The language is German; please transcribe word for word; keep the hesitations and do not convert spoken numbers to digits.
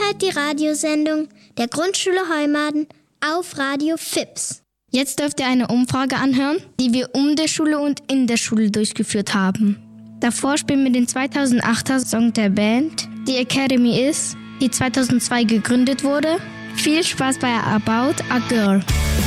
hört die Radiosendung der Grundschule Heumaden auf Radio Fips. Jetzt dürft ihr eine Umfrage anhören, die wir um der Schule und in der Schule durchgeführt haben. Davor spielen wir den zweitausendachter Song der Band, die Academy ist, die zweitausendzwei gegründet wurde. Viel Spaß bei About a Girl.